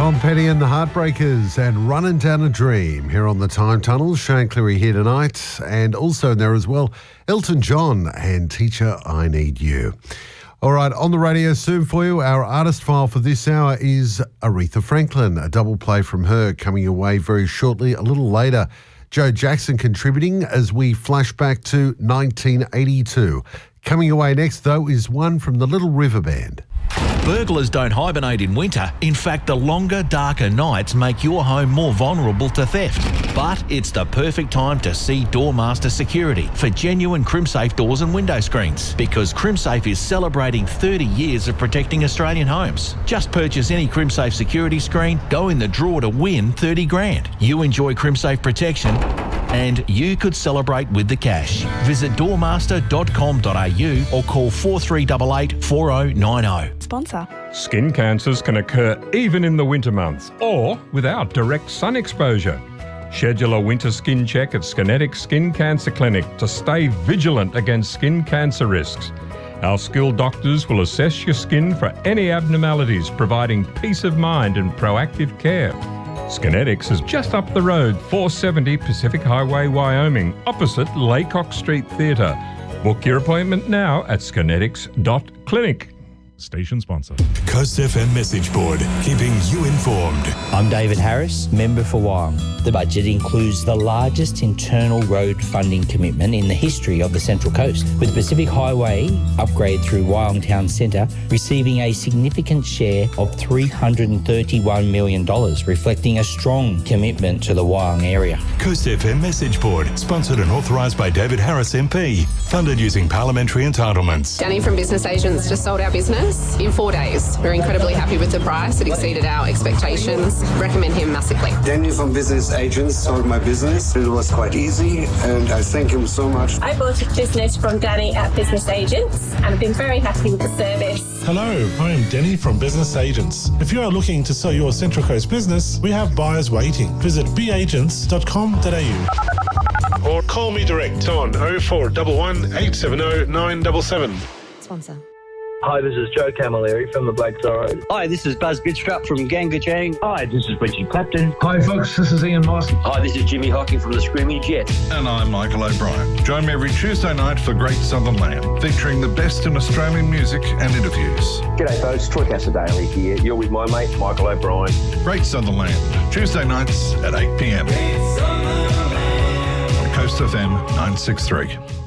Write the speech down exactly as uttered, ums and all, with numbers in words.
Tom Petty and the Heartbreakers and Running Down a Dream here on the Time Tunnel. Shane Cleary here tonight, and also in there as well, Elton John and Teacher, I Need You. All right, on the radio soon for you, our artist file for this hour is Aretha Franklin. A double play from her coming your way very shortly. A little later, Joe Jackson contributing as we flash back to nineteen eighty-two. Coming away next, though, is one from the Little River Band. Burglars don't hibernate in winter. In fact, the longer, darker nights make your home more vulnerable to theft. But it's the perfect time to see Doormaster Security for genuine CrimSafe doors and window screens, because CrimSafe is celebrating thirty years of protecting Australian homes. Just purchase any CrimSafe security screen, go in the draw to win thirty grand. You enjoy CrimSafe protection, and you could celebrate with the cash. Visit doormaster dot com dot a u or call four three eight eight, four oh nine oh. Sponsor. Skin cancers can occur even in the winter months or without direct sun exposure. Schedule a winter skin check at Skinetics Skin Cancer Clinic to stay vigilant against skin cancer risks. Our skilled doctors will assess your skin for any abnormalities, providing peace of mind and proactive care. Skinetics is just up the road, four seventy Pacific Highway, Wyoming, opposite Laycock Street Theatre. Book your appointment now at skinetics dot clinic. Station sponsor. Coast F M message board, keeping you informed. I'm David Harris, member for Wyong. The budget includes the largest internal road funding commitment in the history of the Central Coast, with Pacific Highway upgrade through Wyong Town Centre receiving a significant share of three hundred thirty-one million dollars, reflecting a strong commitment to the Wyong area. Coast F M message board, sponsored and authorised by David Harris M P, funded using parliamentary entitlements. Danny from Business Agents just sold our business in four days. We're incredibly happy with the price. It exceeded our expectations. Recommend him massively. Danny from Business Agents sold my business. It was quite easy, and I thank him so much. I bought a business from Danny at Business Agents, and I've been very happy with the service. Hello, I am Danny from Business Agents. If you are looking to sell your Central Coast business, we have buyers waiting. Visit b agents dot com dot a u. Or call me direct on oh four one one, eight seven oh, nine seven seven. Sponsor. Hi, this is Joe Camilleri from the Black Zorro. Hi, this is Buzz Bidstrup from Gangajang. Hi, this is Richie Clapton. Hi, folks, this is Ian Moss. Hi, this is Jimmy Hockey from the Screaming Jets. And I'm Michael O'Brien. Join me every Tuesday night for Great Southern Land, featuring the best in Australian music and interviews. G'day, folks. Troy Casadale here. You're with my mate, Michael O'Brien. Great Southern Land, Tuesday nights at eight p m on Coast F M nine six three.